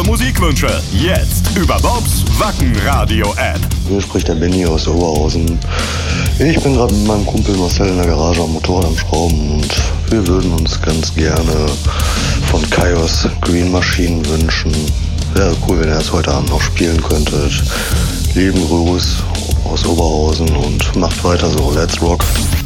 eure Musikwünsche jetzt über Bobs Wacken-Radio-App. Hier spricht der Benny aus Oberhausen. Ich bin gerade mit meinem Kumpel Marcel in der Garage am Motorrad am Schrauben und wir würden uns ganz gerne von Kaios Green Machine wünschen. Wäre cool, wenn ihr das heute Abend noch spielen könntet. Lieben Gruß aus Oberhausen und macht weiter so. Let's rock!